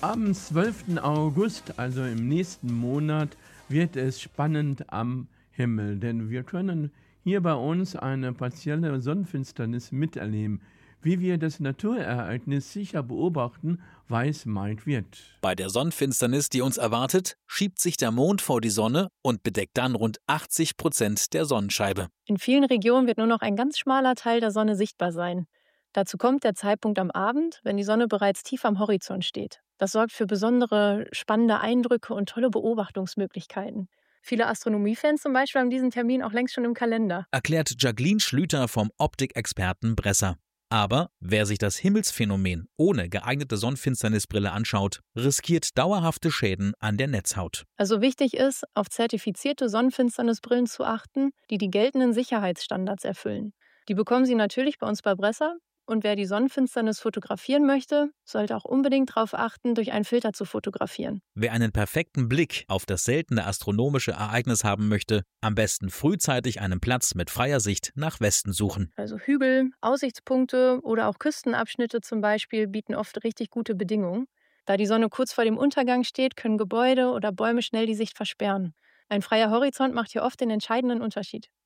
Am 12. August, also im nächsten Monat, wird es spannend am Himmel, denn wir können hier bei uns eine partielle Sonnenfinsternis miterleben. Wie wir das Naturereignis sicher beobachten, weiß Mike Wirth. Bei der Sonnenfinsternis, die uns erwartet, schiebt sich der Mond vor die Sonne und bedeckt dann rund 80% der Sonnenscheibe. In vielen Regionen wird nur noch ein ganz schmaler Teil der Sonne sichtbar sein. Dazu kommt der Zeitpunkt am Abend, wenn die Sonne bereits tief am Horizont steht. Das sorgt für besondere, spannende Eindrücke und tolle Beobachtungsmöglichkeiten. Viele Astronomiefans zum Beispiel haben diesen Termin auch längst schon im Kalender. Erklärt Jacqueline Schlüter vom Optikexperten Bresser. Aber wer sich das Himmelsphänomen ohne geeignete Sonnenfinsternisbrille anschaut, riskiert dauerhafte Schäden an der Netzhaut. Also wichtig ist, auf zertifizierte Sonnenfinsternisbrillen zu achten, die die geltenden Sicherheitsstandards erfüllen. Die bekommen Sie natürlich bei uns bei Bresser. Und wer die Sonnenfinsternis fotografieren möchte, sollte auch unbedingt darauf achten, durch einen Filter zu fotografieren. Wer einen perfekten Blick auf das seltene astronomische Ereignis haben möchte, am besten frühzeitig einen Platz mit freier Sicht nach Westen suchen. Also Hügel, Aussichtspunkte oder auch Küstenabschnitte zum Beispiel bieten oft richtig gute Bedingungen. Da die Sonne kurz vor dem Untergang steht, können Gebäude oder Bäume schnell die Sicht versperren. Ein freier Horizont macht hier oft den entscheidenden Unterschied.